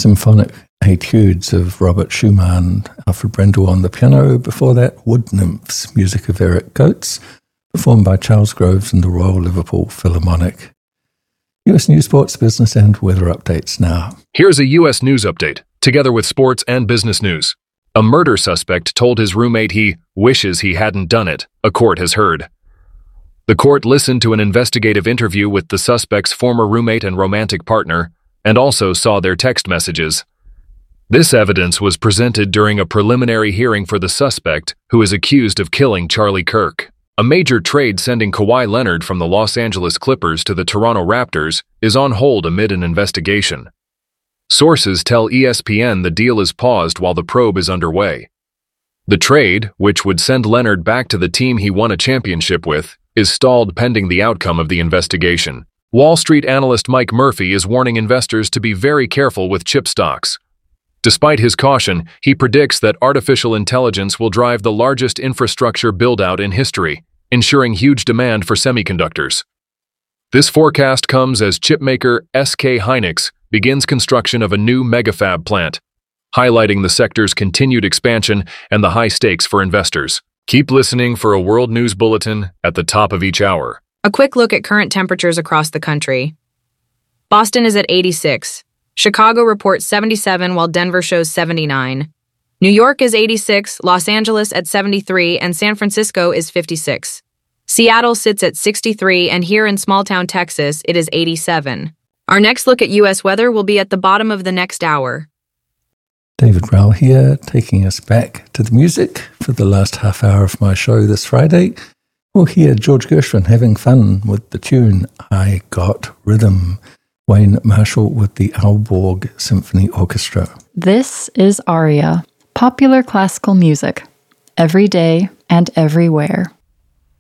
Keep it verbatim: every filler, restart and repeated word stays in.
symphonic etudes of Robert Schumann, Alfred Brendel on the piano. Before that, Wood Nymphs, music of Eric Coates, performed by Charles Groves and the Royal Liverpool Philharmonic. U S News, Sports, Business and Weather updates now. Here's a U S News update, together with sports and business news. A murder suspect told his roommate he wishes he hadn't done it, a court has heard. The court listened to an investigative interview with the suspect's former roommate and romantic partner, and also saw their text messages. This evidence was presented during a preliminary hearing for the suspect, who is accused of killing Charlie Kirk. A major trade sending Kawhi Leonard from the Los Angeles Clippers to the Toronto Raptors is on hold amid an investigation. Sources tell E S P N the deal is paused while the probe is underway. The trade, which would send Leonard back to the team he won a championship with, is stalled pending the outcome of the investigation. Wall Street analyst Mike Murphy is warning investors to be very careful with chip stocks. Despite his caution, he predicts that artificial intelligence will drive the largest infrastructure build-out in history, ensuring huge demand for semiconductors. This forecast comes as chipmaker S K Hynix begins construction of a new megafab plant, highlighting the sector's continued expansion and the high stakes for investors. Keep listening for a World News Bulletin at the top of each hour. A quick look at current temperatures across the country. Boston is at eighty-six. Chicago reports seventy-seven, while Denver shows seventy-nine. New York is eighty-six, Los Angeles at seventy-three, and San Francisco is fifty-six. Seattle sits at sixty-three, and here in small-town Texas, it is eighty-seven. Our next look at U S weather will be at the bottom of the next hour. David Rowell here, taking us back to the music for the last half hour of my show this Friday. We'll hear George Gershwin having fun with the tune I Got Rhythm. Wayne Marshall with the Aalborg Symphony Orchestra. This is Aria, popular classical music, every day and everywhere.